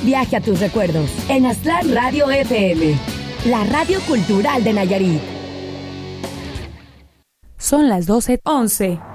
viaje a tus recuerdos en Aztlán Radio FM, la radio cultural de Nayarit. Son las 12:11.